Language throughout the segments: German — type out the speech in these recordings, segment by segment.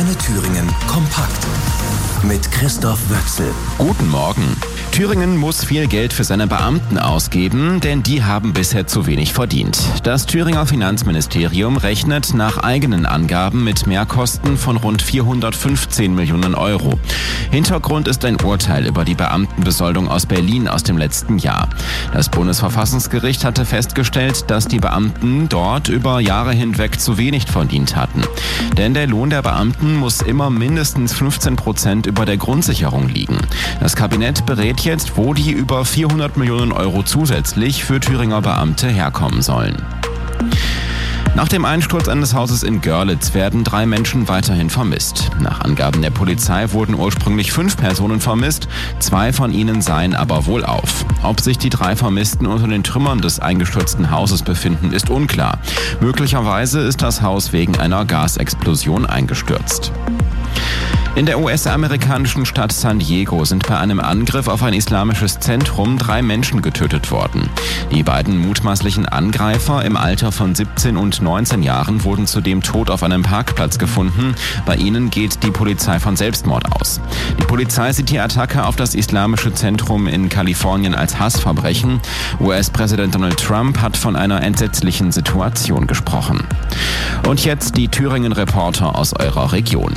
Antenne Thüringen kompakt mit Christoph Wöchsel. Guten Morgen. Thüringen muss viel Geld für seine Beamten ausgeben, denn die haben bisher zu wenig verdient. Das Thüringer Finanzministerium rechnet nach eigenen Angaben mit Mehrkosten von rund 415 Millionen Euro. Hintergrund ist ein Urteil über die Beamtenbesoldung aus Berlin aus dem letzten Jahr. Das Bundesverfassungsgericht hatte festgestellt, dass die Beamten dort über Jahre hinweg zu wenig verdient hatten. Denn der Lohn der Beamten muss immer mindestens 15% über der Grundsicherung liegen. Das Kabinett berät jetzt, wo die über 400 Millionen Euro zusätzlich für Thüringer Beamte herkommen sollen. Nach dem Einsturz eines Hauses in Görlitz werden 3 Menschen weiterhin vermisst. Nach Angaben der Polizei wurden ursprünglich 5 Personen vermisst, 2 von ihnen seien aber wohlauf. Ob sich die 3 Vermissten unter den Trümmern des eingestürzten Hauses befinden, ist unklar. Möglicherweise ist das Haus wegen einer Gasexplosion eingestürzt. In der US-amerikanischen Stadt San Diego sind bei einem Angriff auf ein islamisches Zentrum 3 Menschen getötet worden. Die beiden mutmaßlichen Angreifer im Alter von 17 und 19 Jahren wurden zudem tot auf einem Parkplatz gefunden. Bei ihnen geht die Polizei von Selbstmord aus. Die Polizei sieht die Attacke auf das islamische Zentrum in Kalifornien als Hassverbrechen. US-Präsident Donald Trump hat von einer entsetzlichen Situation gesprochen. Und jetzt die Thüringen-Reporter aus eurer Region.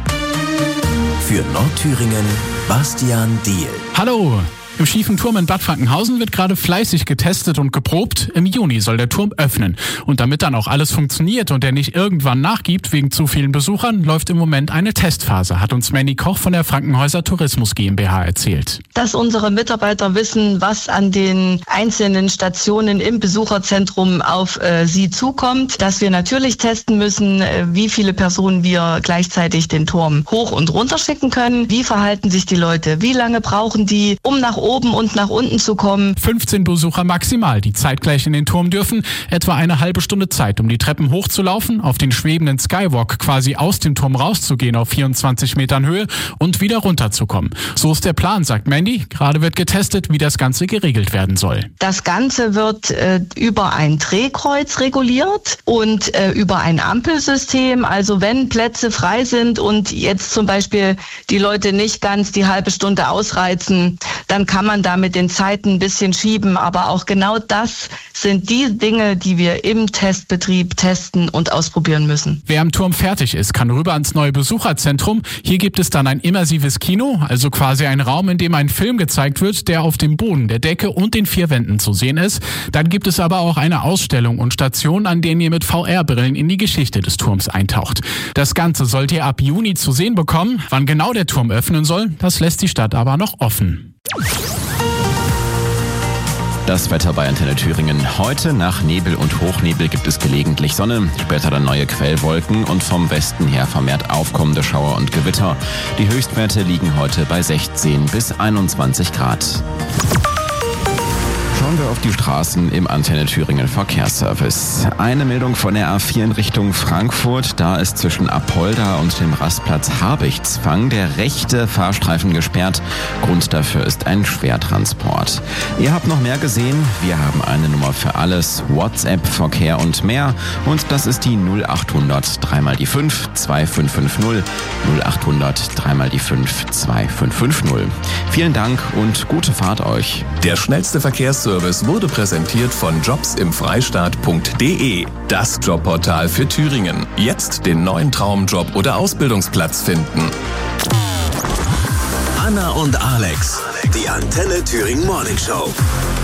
Für Nordthüringen Bastian Diehl. Hallo! Im schiefen Turm in Bad Frankenhausen wird gerade fleißig getestet und geprobt. Im Juni soll der Turm öffnen. Und damit dann auch alles funktioniert und der nicht irgendwann nachgibt wegen zu vielen Besuchern, läuft im Moment eine Testphase, hat uns Manny Koch von der Frankenhäuser Tourismus GmbH erzählt. Dass unsere Mitarbeiter wissen, was an den einzelnen Stationen im Besucherzentrum auf sie zukommt. Dass wir natürlich testen müssen, wie viele Personen wir gleichzeitig den Turm hoch und runter schicken können. Wie verhalten sich die Leute? Wie lange brauchen die, um nach oben und nach unten zu kommen? 15 Besucher maximal, die zeitgleich in den Turm dürfen. Etwa eine halbe Stunde Zeit, um die Treppen hochzulaufen, auf den schwebenden Skywalk quasi aus dem Turm rauszugehen auf 24 Metern Höhe und wieder runterzukommen. So ist der Plan, sagt Mandy. Gerade wird getestet, wie das Ganze geregelt werden soll. Das Ganze wird über ein Drehkreuz reguliert und über ein Ampelsystem. Also wenn Plätze frei sind und jetzt zum Beispiel die Leute nicht ganz die halbe Stunde ausreizen, dann kann man da mit den Zeiten ein bisschen schieben. Aber auch genau das sind die Dinge, die wir im Testbetrieb testen und ausprobieren müssen. Wer am Turm fertig ist, kann rüber ans neue Besucherzentrum. Hier gibt es dann ein immersives Kino, also quasi ein Raum, in dem ein Film gezeigt wird, der auf dem Boden, der Decke und den 4 Wänden zu sehen ist. Dann gibt es aber auch eine Ausstellung und Stationen, an denen ihr mit VR-Brillen in die Geschichte des Turms eintaucht. Das Ganze sollt ihr ab Juni zu sehen bekommen. Wann genau der Turm öffnen soll, das lässt die Stadt aber noch offen. Das Wetter bei Antenne Thüringen. Heute nach Nebel und Hochnebel gibt es gelegentlich Sonne, später dann neue Quellwolken und vom Westen her vermehrt aufkommende Schauer und Gewitter. Die Höchstwerte liegen heute bei 16 bis 21 Grad. Schauen wir auf die Straßen im Antenne Thüringen Verkehrsservice. Eine Meldung von der A4 in Richtung Frankfurt. Da ist zwischen Apolda und dem Rastplatz Habichtsfang der rechte Fahrstreifen gesperrt. Grund dafür ist ein Schwertransport. Ihr habt noch mehr gesehen? Wir haben eine Nummer für alles. WhatsApp, Verkehr und mehr. Und das ist die 0800 3 mal die 5 2550. 0800 3 mal die 5 2550. Vielen Dank und gute Fahrt euch. Der schnellste Verkehrsservice wurde präsentiert von jobsimfreistaat.de, das Jobportal für Thüringen. Jetzt den neuen Traumjob oder Ausbildungsplatz finden. Anna und Alex, die Antenne Thüringen Morning Show.